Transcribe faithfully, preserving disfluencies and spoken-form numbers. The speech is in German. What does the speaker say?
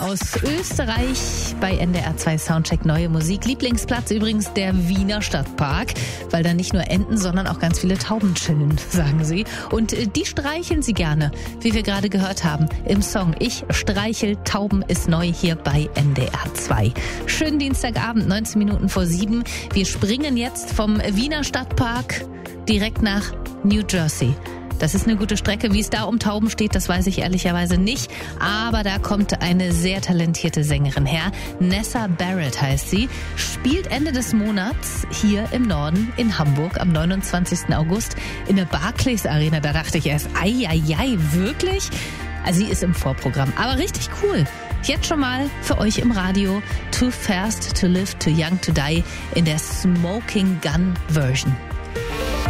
Aus Österreich bei N D R zwei Soundcheck neue Musik. Lieblingsplatz übrigens der Wiener Stadtpark, weil da nicht nur Enten, sondern auch ganz viele Tauben chillen, sagen sie. Und die streicheln sie gerne, wie wir gerade gehört haben im Song Ich streichel Tauben ist neu hier bei N D R zwei. Schönen Dienstagabend, neunzehn Minuten vor sieben. Wir springen jetzt vom Wiener Stadtpark direkt nach New Jersey. Das ist eine gute Strecke. Wie es da um Tauben steht, das weiß ich ehrlicherweise nicht. Aber da kommt eine sehr talentierte Sängerin her. Nessa Barrett heißt sie. Spielt Ende des Monats hier im Norden in Hamburg am neunundzwanzigsten August in der Barclays Arena. Da dachte ich erst, ei, ei, ei, wirklich? Also sie ist im Vorprogramm. Aber richtig cool. Jetzt schon mal für euch im Radio Too Fast to Live, Too Young to Die in der Smoking Gun Version.